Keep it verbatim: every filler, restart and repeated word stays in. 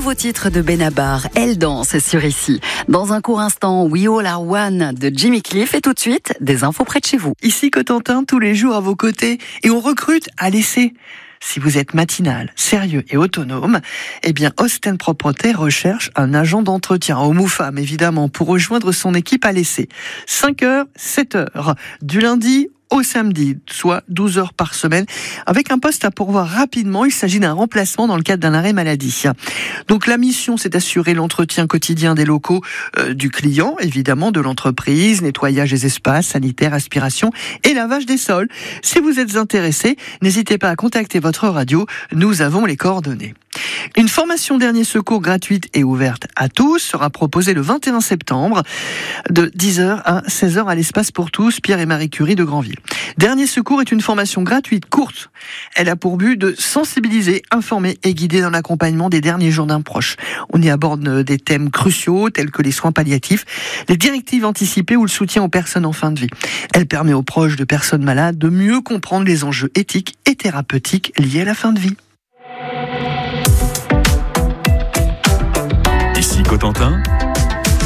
nouveau titre de Benabar, Elle danse sur Ici. Dans un court instant, We All Are One de Jimmy Cliff et tout de suite, des infos près de chez vous. Ici Cotentin, tous les jours à vos côtés et on recrute à l'essai. Si vous êtes matinal, sérieux et autonome, eh bien Osten Propreté recherche un agent d'entretien, homme ou femme évidemment, pour rejoindre son équipe à l'essai. cinq heures, sept heures, du lundi au samedi, soit douze heures par semaine, avec un poste à pourvoir rapidement. Il s'agit d'un remplacement dans le cadre d'un arrêt maladie. Donc la mission, c'est d'assurer l'entretien quotidien des locaux euh, du client, évidemment, de l'entreprise, nettoyage des espaces, sanitaire, aspiration et lavage des sols. Si vous êtes intéressé, n'hésitez pas à contacter votre radio, nous avons les coordonnées. Une formation dernier secours gratuite et ouverte à tous sera proposée le vingt et un septembre de dix heures à seize heures à l'espace pour tous Pierre et Marie Curie de Granville. Dernier secours est une formation gratuite courte. Elle a pour but de sensibiliser, informer et guider dans l'accompagnement des derniers jours d'un proche. On y aborde des thèmes cruciaux tels que les soins palliatifs, les directives anticipées ou le soutien aux personnes en fin de vie. Elle permet aux proches de personnes malades de mieux comprendre les enjeux éthiques et thérapeutiques liés à la fin de vie. Ici Cotentin,